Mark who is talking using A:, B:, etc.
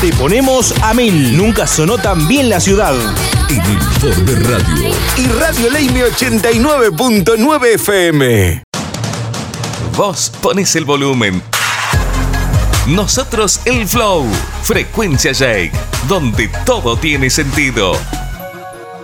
A: te ponemos a 1000. Nunca sonó tan bien la ciudad.
B: En Informe Radio.
C: Y Radio Leime 89.9 FM.
B: Vos pones el volumen. Nosotros el flow. Frecuencia Jake, donde todo tiene sentido.